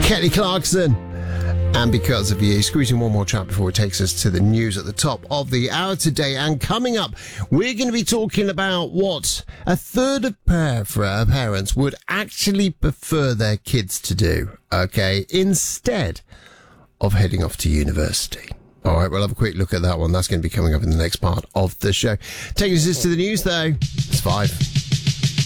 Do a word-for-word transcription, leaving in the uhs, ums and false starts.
Kelly Clarkson. And Because of You, squeezing one more chat before it takes us to the news at the top of the hour today. And coming up, we're going to be talking about what a third of par- parents would actually prefer their kids to do, okay, instead of heading off to university. All right, we'll have a quick look at that one. That's going to be coming up in the next part of the show. Taking us to the news, though, it's five.